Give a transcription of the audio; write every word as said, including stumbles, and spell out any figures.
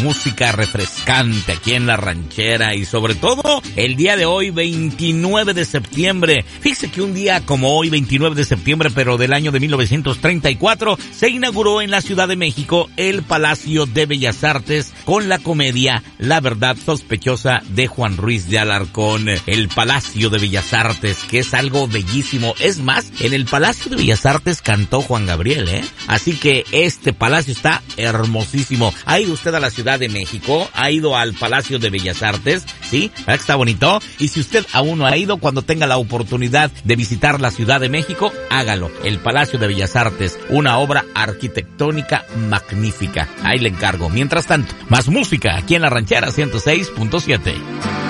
música refrescante aquí en La Ranchera y sobre todo el día de hoy, veintinueve de septiembre. Fíjese que un día como hoy, veintinueve de septiembre, pero del año de mil novecientos treinta y cuatro, se inauguró en la Ciudad de México el Palacio de Bellas Artes con la comedia La Verdad Sospechosa de Juan Ruiz de Alarcón. El Palacio de Bellas Artes, que es algo bellísimo. Es más, en el Palacio de Bellas Artes cantó Juan Gabriel, ¿eh? Así que este palacio está hermosísimo. ¿Ha ido usted a la Ciudad de México? ¿Ha ido al Palacio de Bellas Artes? ¿Sí? ¿Verdad que está bonito? Y si usted aún no ha ido, cuando tenga la oportunidad de visitar la Ciudad de México, hágalo. El Palacio de Bellas Artes, una obra arquitectónica magnífica. Ahí le encargo. Mientras tanto, más música aquí en La Ranchera ciento seis punto siete.